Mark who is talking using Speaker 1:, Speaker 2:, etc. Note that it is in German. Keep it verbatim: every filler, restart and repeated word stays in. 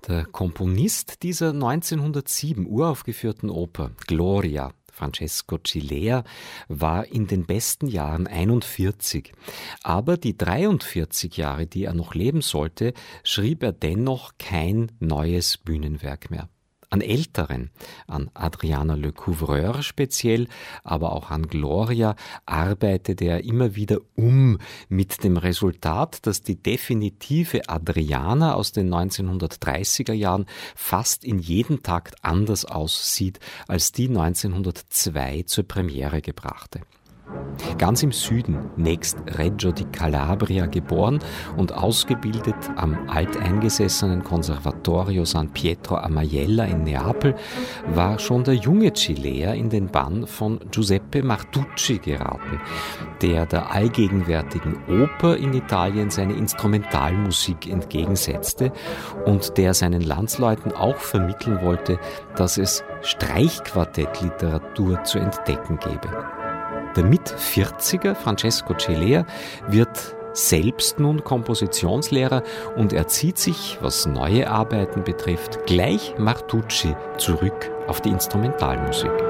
Speaker 1: Der Komponist dieser neunzehnhundertsieben uraufgeführten Oper, Gloria, Francesco Cilea, war in den besten Jahren einundvierzig. Aber die dreiundvierzig Jahre, die er noch leben sollte, schrieb er dennoch kein neues Bühnenwerk mehr. An älteren, an Adriana Lecouvreur speziell, aber auch an Gloria arbeitete er immer wieder um, mit dem Resultat, dass die definitive Adriana aus den neunzehnhundertdreißiger Jahren fast in jedem Takt anders aussieht, als die neunzehnhundertzwei zur Premiere gebrachte. Ganz im Süden, nächst Reggio di Calabria geboren und ausgebildet am alteingesessenen Conservatorio San Pietro a Majella in Neapel, war schon der junge Cilea in den Bann von Giuseppe Martucci geraten, der der allgegenwärtigen Oper in Italien seine Instrumentalmusik entgegensetzte und der seinen Landsleuten auch vermitteln wollte, dass es Streichquartettliteratur zu entdecken gebe. Der Mit-vierziger Francesco Cilea wird selbst nun Kompositionslehrer und er zieht sich, was neue Arbeiten betrifft, gleich Martucci zurück auf die Instrumentalmusik.